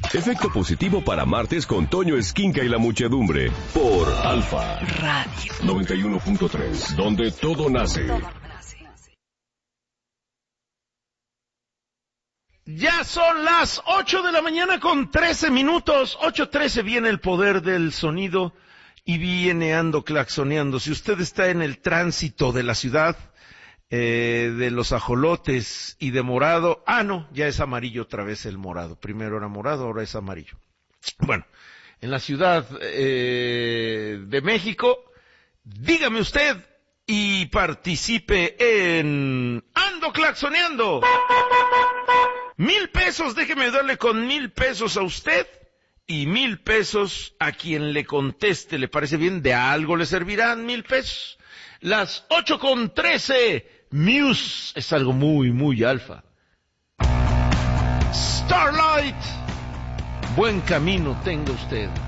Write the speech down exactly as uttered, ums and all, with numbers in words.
Efecto positivo para martes con Toño Esquinca y la muchedumbre. Por Alfa Radio noventa y uno punto tres, donde todo nace. Ya son las ocho de la mañana con trece minutos. ocho trece, viene el poder del sonido y viene ando claxoneando. Si usted está en el tránsito de la ciudad, eh, de los ajolotes y de morado, ah no, ya es amarillo otra vez el morado. Primero era morado, ahora es amarillo. Bueno, en la ciudad eh, de México, dígame usted y participe en Ando Claxoneando. Mil pesos, déjeme darle con mil pesos a usted y mil pesos a quien le conteste. ¿Le parece bien? ¿De algo le servirán mil pesos? Las ocho con trece, Muse es algo muy, muy alfa. Starlight, buen camino tenga usted.